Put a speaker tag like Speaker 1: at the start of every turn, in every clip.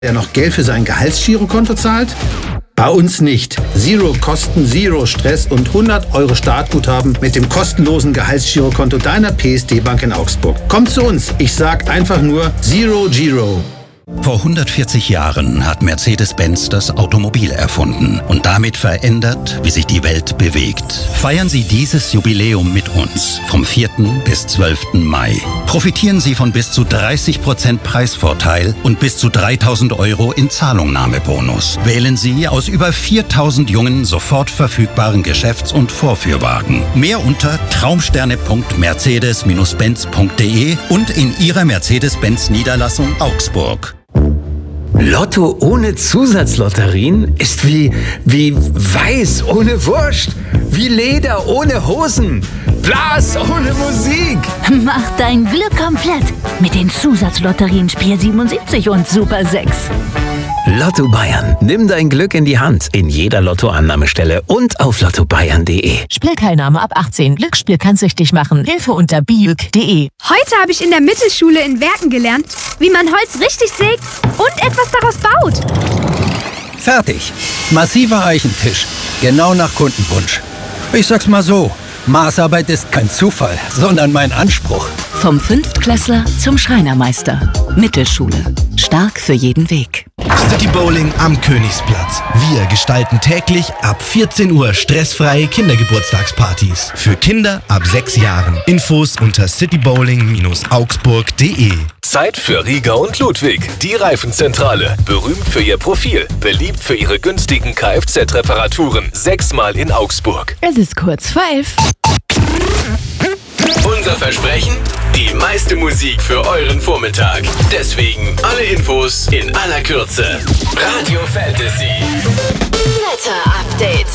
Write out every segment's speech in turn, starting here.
Speaker 1: der noch Geld für sein Gehaltsgirokonto zahlt? Bei uns nicht. Zero Kosten, Zero Stress und 100 Euro Startguthaben mit dem kostenlosen Gehaltsgirokonto deiner PSD-Bank in Augsburg. Komm zu uns. Ich sag einfach nur Zero Giro.
Speaker 2: Vor 140 Jahren hat Mercedes-Benz das Automobil erfunden und damit verändert, wie sich die Welt bewegt. Feiern Sie dieses Jubiläum mit uns vom 4. bis 12. Mai. Profitieren Sie von bis zu 30% Preisvorteil und bis zu 3.000 Euro in Zahlungnahmebonus. Wählen Sie aus über 4.000 jungen, sofort verfügbaren Geschäfts- und Vorführwagen. Mehr unter traumsterne.mercedes-benz.de und in Ihrer Mercedes-Benz-Niederlassung Augsburg.
Speaker 3: Lotto ohne Zusatzlotterien ist wie Weiß ohne Wurst, wie Leder ohne Hosen, Blas ohne Musik.
Speaker 4: Mach dein Glück komplett mit den Zusatzlotterien Spiel 77 und Super 6.
Speaker 3: Lotto Bayern. Nimm dein Glück in die Hand. In jeder Lottoannahmestelle und auf lottobayern.de.
Speaker 5: Spielteilnahme ab 18. Glücksspiel kann süchtig machen. Hilfe unter biüg.de.
Speaker 6: Heute habe ich in der Mittelschule in Werken gelernt, wie man Holz richtig sägt und etwas daraus baut.
Speaker 7: Fertig. Massiver Eichentisch. Genau nach Kundenwunsch. Ich sag's mal so. Maßarbeit ist kein Zufall, sondern mein Anspruch.
Speaker 5: Vom Fünftklässler zum Schreinermeister. Mittelschule. Stark für jeden Weg.
Speaker 8: City Bowling am Königsplatz. Wir gestalten täglich ab 14 Uhr stressfreie Kindergeburtstagspartys. Für Kinder ab 6 Jahren. Infos unter citybowling-augsburg.de.
Speaker 9: Zeit für Rieger und Ludwig, die Reifenzentrale. Berühmt für ihr Profil, beliebt für ihre günstigen Kfz-Reparaturen. 6-mal in Augsburg.
Speaker 10: Es ist kurz vor 11.
Speaker 9: Unser Versprechen? Die meiste Musik für euren Vormittag. Deswegen alle Infos in aller Kürze. Radio Fantasy.
Speaker 10: Wetter-Update.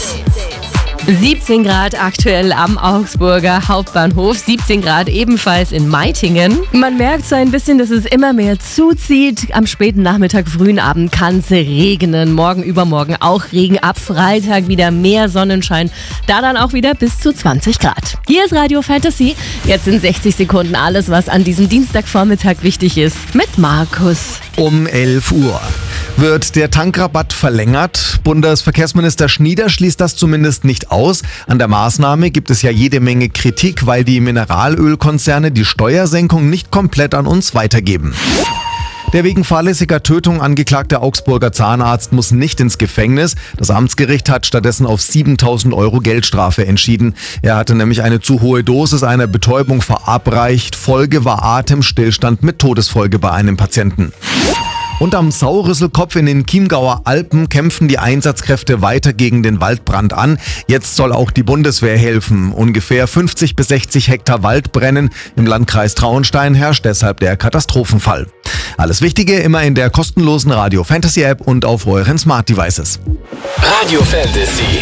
Speaker 10: 17 Grad aktuell am Augsburger Hauptbahnhof, 17 Grad ebenfalls in Meitingen. Man merkt so ein bisschen, dass es immer mehr zuzieht. Am späten Nachmittag, frühen Abend kann es regnen. Morgen, übermorgen auch Regen. Ab Freitag wieder mehr Sonnenschein. Da dann auch wieder bis zu 20 Grad. Hier ist Radio Fantasy. Jetzt in 60 Sekunden alles, was an diesem Dienstagvormittag wichtig ist. Mit Markus.
Speaker 11: Um 11 Uhr wird der Tankrabatt verlängert. Bundesverkehrsminister Schnieder schließt das zumindest nicht aus. An der Maßnahme gibt es ja jede Menge Kritik, weil die Mineralölkonzerne die Steuersenkung nicht komplett an uns weitergeben. Der wegen fahrlässiger Tötung angeklagte Augsburger Zahnarzt muss nicht ins Gefängnis. Das Amtsgericht hat stattdessen auf 7.000 Euro Geldstrafe entschieden. Er hatte nämlich eine zu hohe Dosis einer Betäubung verabreicht. Folge war Atemstillstand mit Todesfolge bei einem Patienten. Und am Saurisselkopf in den Chiemgauer Alpen kämpfen die Einsatzkräfte weiter gegen den Waldbrand an. Jetzt soll auch die Bundeswehr helfen. Ungefähr 50 bis 60 Hektar Wald brennen. Im Landkreis Traunstein herrscht deshalb der Katastrophenfall. Alles Wichtige immer in der kostenlosen Radio Fantasy App und auf euren Smart Devices.
Speaker 9: Radio Fantasy.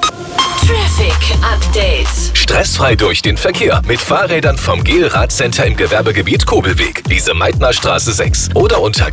Speaker 10: Traffic Update.
Speaker 9: Stressfrei durch den Verkehr mit Fahrrädern vom GEL-Radcenter im Gewerbegebiet Kobelweg, Lise-Meitner-Straße 6 oder unter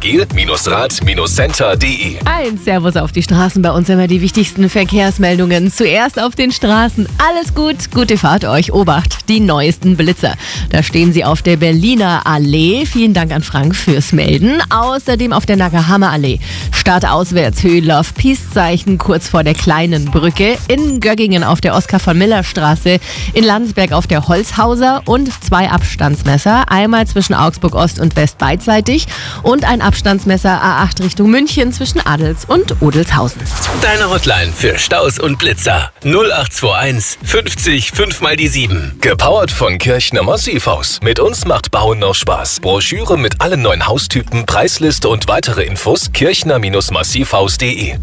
Speaker 9: gel-rad-center.de.
Speaker 10: Ein Servus auf die Straßen, bei uns immer die wichtigsten Verkehrsmeldungen. Zuerst auf den Straßen. Alles gut, gute Fahrt euch. Obacht, die neuesten Blitzer. Da stehen sie auf der Berliner Allee. Vielen Dank an Frank fürs Melden. Außerdem auf der Nagahammer Allee. Startauswärts Höhenlauf, Peace-Zeichen kurz vor der kleinen Brücke. In Göggingen auf der Oskar-von-Miller-Straße, in Landsberg auf der Holzhauser und 2 Abstandsmesser, einmal zwischen Augsburg Ost und West beidseitig und ein Abstandsmesser A8 Richtung München zwischen Adels und Odelshausen.
Speaker 9: Deine Hotline für Staus und Blitzer 0821 50 5 mal die 7. Gepowert von Kirchner Massivhaus. Mit uns macht Bauen noch Spaß. Broschüre mit allen neuen Haustypen, Preisliste und weitere Infos kirchner-massivhaus.de.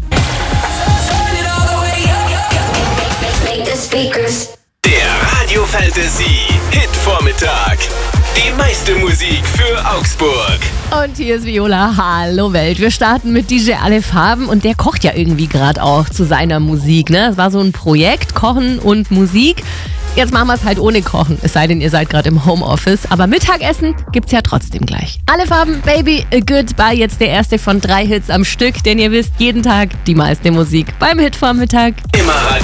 Speaker 9: Der Radio Fantasy Hit-Vormittag. Die meiste Musik für Augsburg.
Speaker 10: Und hier ist Viola. Hallo Welt. Wir starten mit DJ Alle Farben und der kocht ja irgendwie gerade auch zu seiner Musik. Ne? Es war so ein Projekt, Kochen und Musik. Jetzt machen wir es halt ohne Kochen, es sei denn, ihr seid gerade im Homeoffice. Aber Mittagessen gibt's ja trotzdem gleich. Alle Farben, Baby, Goodbye. Jetzt der erste von 3 Hits am Stück, denn ihr wisst, jeden Tag die meiste Musik beim Hit-Vormittag.
Speaker 9: Immer Radio